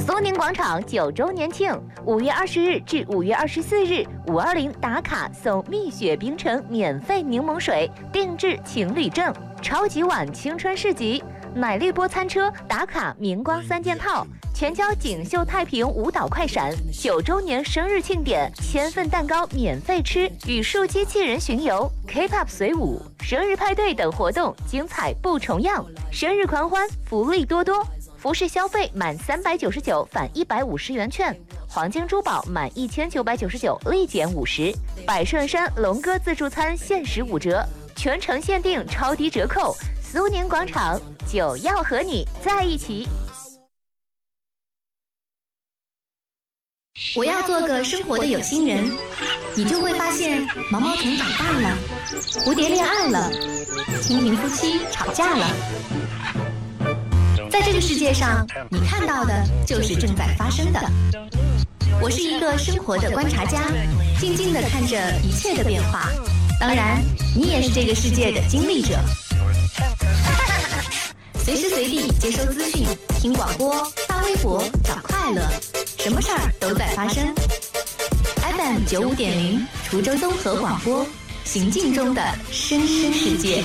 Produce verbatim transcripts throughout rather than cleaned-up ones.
苏宁广场九周年庆，五月二十日至五月二十四日，五二零打卡送蜜雪冰城免费柠檬水，定制情侣证，超级碗青春市集，奶绿波餐车打卡明光三件套，全交锦绣太平舞蹈快闪，九周年生日庆典，千份蛋糕免费吃，语数机器人巡游 ，K-pop 随舞，生日派对等活动精彩不重样，生日狂欢福利多多。服饰消费满三百九十九返一百五十元券，黄金珠宝满一千九百九十九立减五十，百顺山龙哥自助餐限时五折，全程限定超低折扣。苏宁广场就要和你在一起。 我要做个生活的有心人，你就会发现毛毛虫长大了，蝴蝶恋爱了，蜻蜓夫妻吵架了。在这个世界上，你看到的就是正在发生的。我是一个生活的观察家，静静地看着一切的变化。当然，你也是这个世界的经历者。随时随地接收资讯，听广播，发微博，找快乐，什么事儿都在发生。F M 九五点零，滁州综合广播，行进中的声声世界。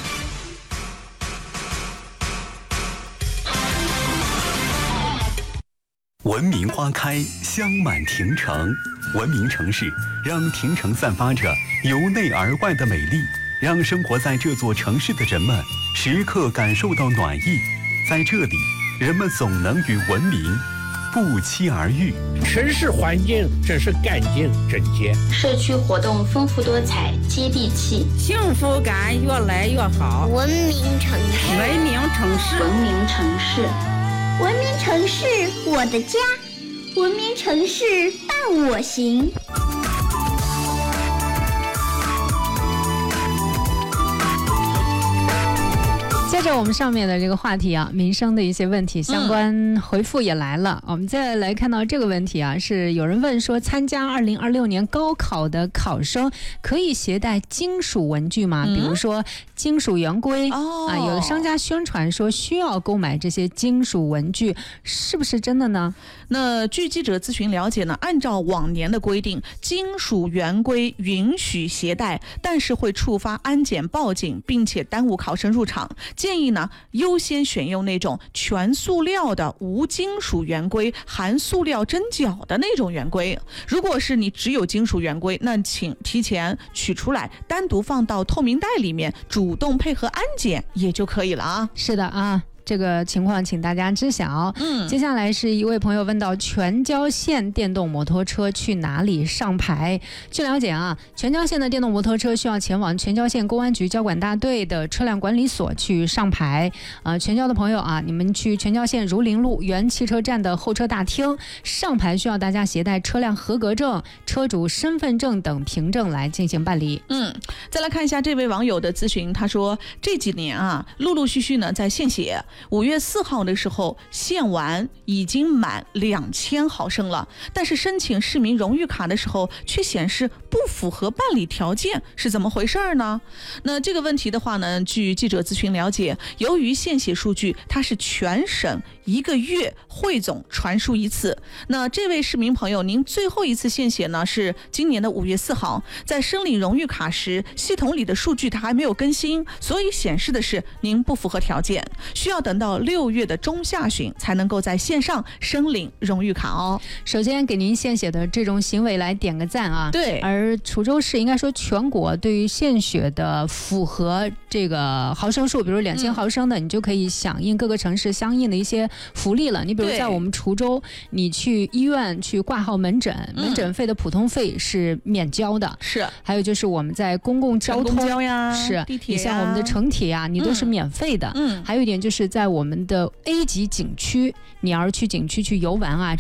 文明花开，香满庭城。文明城市让庭城散发着由内而外的美丽，让生活在这座城市的人们时刻感受到暖意。在这里，人们总能与文明不期而遇。 城市环境真是干净整洁， 社区活动丰富多彩，接地气， 幸福感越来越好。 文明城市， 文明城市， 文明城市。 文明城市，我的家。文明城市，伴我行。 接着我们上面的这个话题啊，民生的一些问题相关回复也来了。嗯、我们再来看到这个问题啊，是有人问说，参加二零二六年高考的考生可以携带金属文具吗？嗯、比如说金属圆规、哦、啊，有的商家宣传说需要购买这些金属文具，是不是真的呢？ 那据记者咨询了解呢，按照往年的规定，金属圆规允许携带，但是会触发安检报警，并且耽误考生入场。建议呢，优先选用那种全塑料的无金属圆规，含塑料针脚的那种圆规。如果是你只有金属圆规，那请提前取出来，单独放到透明袋里面，主动配合安检也就可以了啊。 是的啊。这个情况请大家知晓。嗯，接下来是一位朋友问到全郊县电动摩托车去哪里上牌？据了解啊，全郊县的电动摩托车需要前往全郊县公安局交管大队的车辆管理所去上牌。呃，全郊的朋友啊，你们去全郊县儒林路原汽车站的候车大厅上牌，需要大家携带车辆合格证、车主身份证等凭证来进行办理。 嗯，再来看一下这位网友的咨询，他说这几年啊，陆陆续续呢在献血。五月四号的时候献完已经满两千毫升了，但是申请市民荣誉卡的时候却显示不符合办理条件，是怎么回事呢？那这个问题的话呢，据记者咨询了解，由于献血数据它是全省一个月汇总传输一次，那这位市民朋友，您最后一次献血呢是今年的五月四号，在申领荣誉卡时，系统里的数据它还没有更新，所以显示的是您不符合条件，需要等到六月的中下旬才能够在线上申领荣誉卡哦。 首先给您献血的这种行为来点个赞啊！ 对， 而滁州市应该说全国对于献血的符合这个毫升数，比如两千毫升的、嗯，你就可以响应各个城市相应的一些福利了。你比如在我们滁州，你去医院去挂号门诊，门诊费的普通费是免交的。 是、嗯， 还有就是我们在公共交通公交呀， 是地铁呀， 你像我们的城铁啊，你都是免费的。嗯，还有一点就是在我们的 A 级景区，你要是去景区去游玩啊。